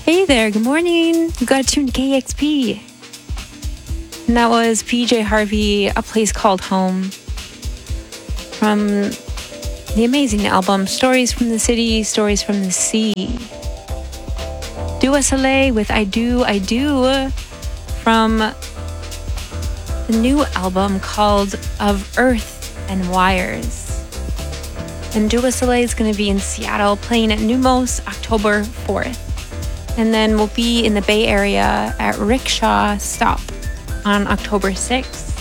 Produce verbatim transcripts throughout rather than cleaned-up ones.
Hey there, good morning. You got tuned to K X P. And that was P J Harvey, A Place Called Home, from the amazing album Stories from the City, Stories from the Sea. Dua Saleh with I Do, I Do, from the new album called Of Earth and Wires. And Dua Saleh is going to be in Seattle playing at Numos October fourth. And then we'll be in the Bay Area at Rickshaw Stop on October sixth.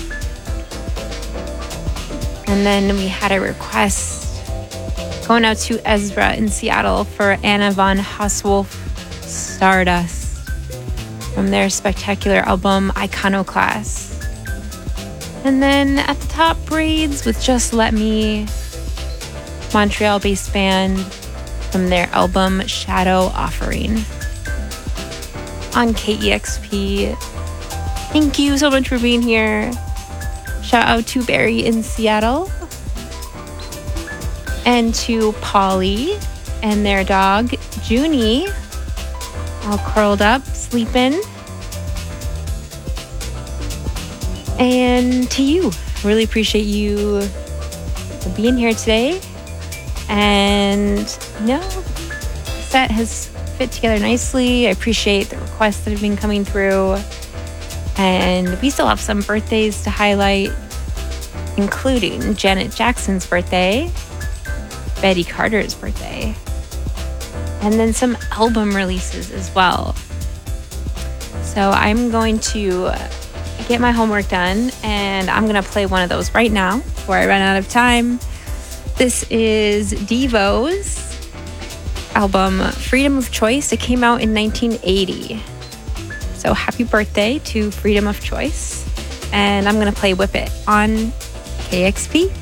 And then we had a request going out to Ezra in Seattle for Anna von Hauswolf Stardust from their spectacular album Iconoclast. And then at the top, Braids with Just Let Me, Montreal-based band, from their album Shadow Offering on K E X P. Thank you so much for being here. Shout out to Barry in Seattle and to Polly and their dog Junie, all curled up, sleeping. And to you, really appreciate you being here today. And you know, the set has fit together nicely. I appreciate the requests that have been coming through. And we still have some birthdays to highlight, including Janet Jackson's birthday, Betty Carter's birthday, and then some album releases as well. So I'm going to get my homework done, and I'm going to play one of those right now before I run out of time. This is Devo's album Freedom of Choice. It came out in nineteen eighty. So happy birthday to Freedom of Choice. And I'm going to play Whip It on K X P.